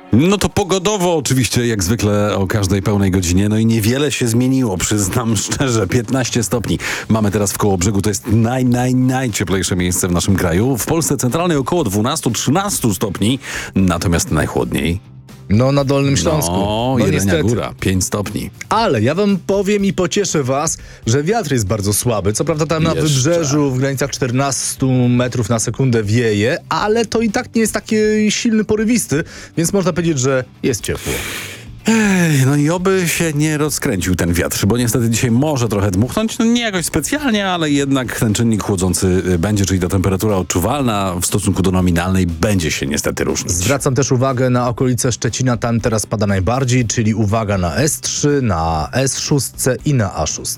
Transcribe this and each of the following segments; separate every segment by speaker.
Speaker 1: No to pogodowo oczywiście, jak zwykle o każdej pełnej godzinie. No i niewiele się zmieniło, przyznam szczerze. 15 stopni mamy teraz w Kołobrzegu. To jest najcieplejsze miejsce w naszym kraju. W Polsce centralnej około 12-13 stopni. Natomiast najchłodniej.
Speaker 2: No, na Dolnym Śląsku.
Speaker 1: No
Speaker 2: Jelenia
Speaker 1: niestety.
Speaker 2: Góra.
Speaker 1: Góra, 5 stopni.
Speaker 2: Ale ja wam powiem i pocieszę was, że wiatr jest bardzo słaby. Co prawda tam na
Speaker 1: Jeszcze.
Speaker 2: wybrzeżu w granicach 14 metrów na sekundę wieje, ale to i tak nie jest taki silny, porywisty, więc można powiedzieć, że jest ciepło.
Speaker 1: No i oby się nie rozkręcił ten wiatr, bo niestety dzisiaj może trochę dmuchnąć, no nie jakoś specjalnie, ale jednak ten czynnik chłodzący będzie, czyli ta temperatura odczuwalna w stosunku do nominalnej będzie się niestety różnić.
Speaker 2: Zwracam też uwagę na okolice Szczecina, tam teraz pada najbardziej, czyli uwaga na S3, na S6 i na A6.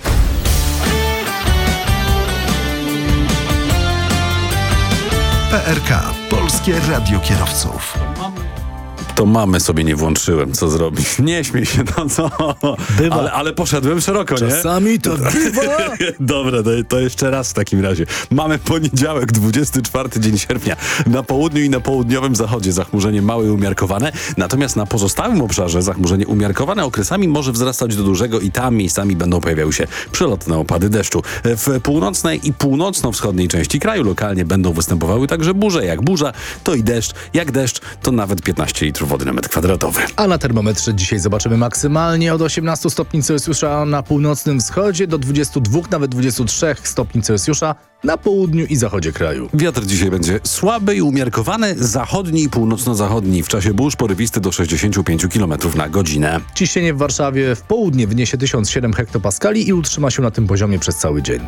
Speaker 3: PRK, Polskie Radio Kierowców.
Speaker 1: To mamy sobie nie włączyłem, co zrobić? Nie śmiej się, no co?
Speaker 2: Bywa.
Speaker 1: Ale poszedłem szeroko, nie?
Speaker 2: Czasami to bywa.
Speaker 1: Dobra, to jeszcze raz w takim razie. Mamy poniedziałek, 24 dzień sierpnia. Na południu i na południowym zachodzie zachmurzenie małe i umiarkowane, natomiast na pozostałym obszarze zachmurzenie umiarkowane okresami może wzrastać do dużego i tam miejscami będą pojawiały się przelotne opady deszczu. W północnej i północno-wschodniej części kraju lokalnie będą występowały także burze. Jak burza, to i deszcz. Jak deszcz, to nawet 15 litrów wody na metr kwadratowy.
Speaker 2: A na termometrze dzisiaj zobaczymy maksymalnie od 18 stopni Celsjusza na północnym wschodzie do 22, nawet 23 stopni Celsjusza na południu i zachodzie kraju.
Speaker 1: Wiatr dzisiaj będzie słaby i umiarkowany, zachodni i północno-zachodni. W czasie burz porywisty do 65 km na godzinę.
Speaker 2: Ciśnienie w Warszawie w południe wyniesie 1007 hektopaskali i utrzyma się na tym poziomie przez cały dzień.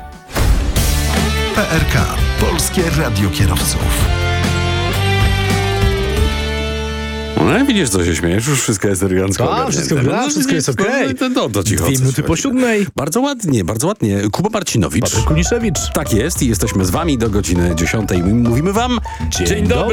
Speaker 3: PRK, Polskie Radio Kierowców.
Speaker 1: No widzisz, co się śmiejesz, już wszystko jest elegancko
Speaker 2: Tak,
Speaker 1: ogarnięte.
Speaker 2: wszystko gra, wszystko jest okej.
Speaker 1: To cicho.
Speaker 2: 2 minuty po 7.
Speaker 1: Bardzo ładnie, bardzo ładnie. Kuba Marcinowicz.
Speaker 2: Patryk Kuniszewicz.
Speaker 1: Tak jest i jesteśmy z wami do godziny 10. Mówimy wam
Speaker 2: Dzień dobry.